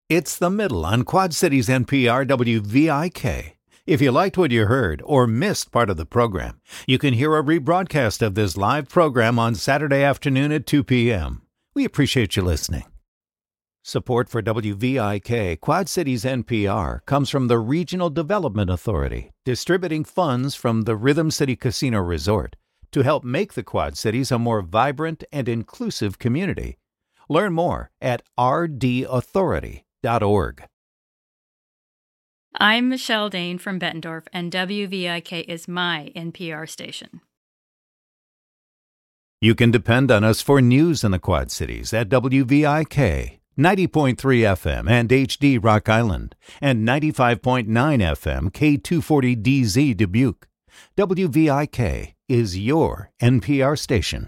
It's The Middle on Quad Cities NPR WVIK. If you liked what you heard or missed part of the program, you can hear a rebroadcast of this live program on Saturday afternoon at 2 p.m. We appreciate you listening. Support for WVIK Quad Cities NPR comes from the Regional Development Authority, distributing funds from the Rhythm City Casino Resort to help make the Quad Cities a more vibrant and inclusive community. Learn more at rdauthority.org. I'm Michelle Dane from Bettendorf, and WVIK is my NPR station. You can depend on us for news in the Quad Cities at WVIK, 90.3 FM and HD Rock Island, and 95.9 FM K240DZ Dubuque. WVIK is your NPR station.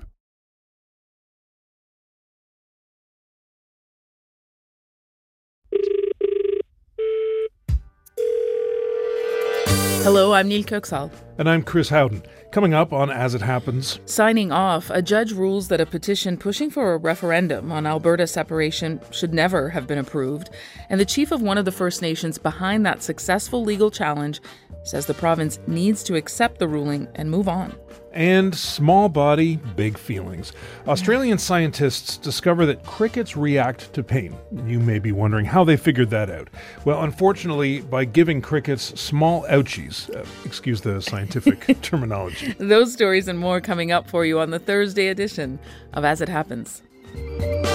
Hello, I'm Neil Köksal. And I'm Chris Howden. Coming up on As It Happens. Signing off, a judge rules that a petition pushing for a referendum on Alberta separation should never have been approved. And the chief of one of the First Nations behind that successful legal challenge says the province needs to accept the ruling and move on. And small body, big feelings. Australian scientists discover that crickets react to pain. You may be wondering how they figured that out. Well, unfortunately, by giving crickets small ouchies. Excuse the scientific terminology. Those stories and more coming up for you on the Thursday edition of As It Happens.